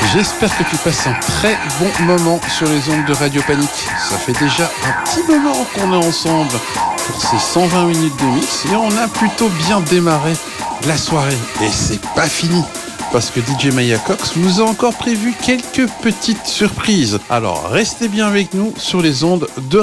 J'espère que tu passes un très bon moment sur les ondes de Radio Panique. Ça fait déjà un petit moment qu'on est ensemble pour ces 120 minutes de mix et on a plutôt bien démarré la soirée. Et c'est pas fini, parce que DJ Maya Cox vous a encore prévu quelques petites surprises. Alors restez bien avec nous sur les ondes de